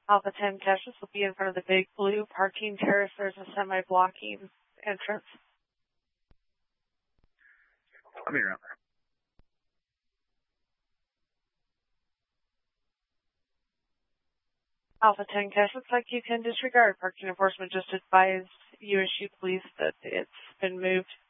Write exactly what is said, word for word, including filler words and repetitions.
Alpha ten Caches will be in front of the big blue parking terrace. There's a semi-blocking entrance. I'll be around there. Alpha ten Cache, looks like you can disregard. Parking enforcement just advised U S U police that it's been moved.